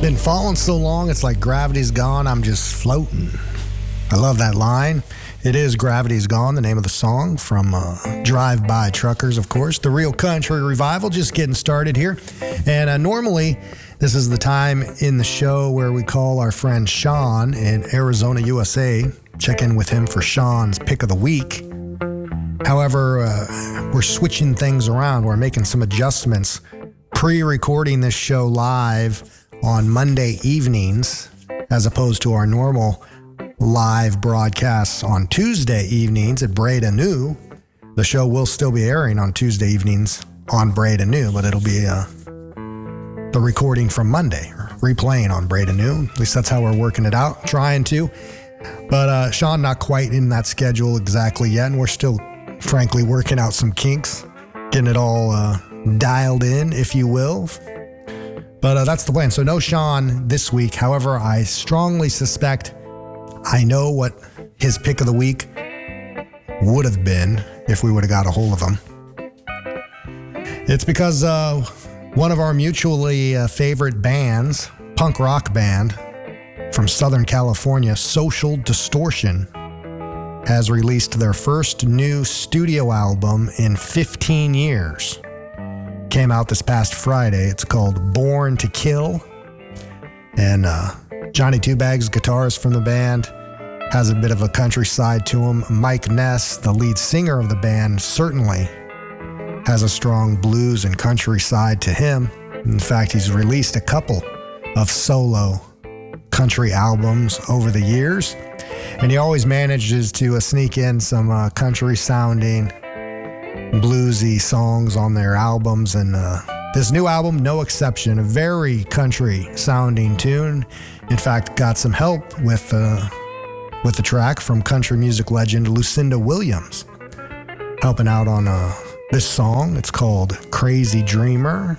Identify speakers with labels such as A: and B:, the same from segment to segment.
A: Been falling so long, it's like gravity's gone, I'm just floating. I love that line. It is Gravity's Gone, the name of the song from Drive-By Truckers, of course. The Real Country Revival, just getting started here. And normally, this is the time in the show where we call our friend Sean in Arizona, USA, check in with him for Sean's Pick of the Week. However, we're switching things around. We're making some adjustments. Pre-recording this show live on Monday evenings, as opposed to our normal live broadcasts on Tuesday evenings at Breda New. The show will still be airing on Tuesday evenings on Breda New, but it'll be the recording from Monday, replaying on Breda New. At least that's how we're working it out, trying to. But Sean, not quite in that schedule exactly yet, and we're still, frankly, working out some kinks, getting it all dialed in, if you will. But that's the plan. So no Sean this week. However, I strongly suspect I know what his pick of the week would have been if we would have got a hold of him. It's because one of our mutually favorite bands, punk rock band from Southern California, Social Distortion, has released their first new studio album in 15 years. Came out this past Friday. It's called Born to Kill. And Johnny Two Bags, guitarist from the band, has a bit of a country side to him. Mike Ness, the lead singer of the band, certainly has a strong blues and country side to him. In fact, he's released a couple of solo country albums over the years. And he always manages to sneak in some country sounding bluesy songs on their albums, and this new album, no exception, a very country sounding tune. In fact, got some help with the track from country music legend Lucinda Williams, helping out on this song. It's called Crazy Dreamer.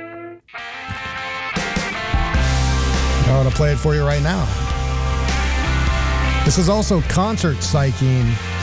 A: I want to play it for you right now. This is also Concert Psyching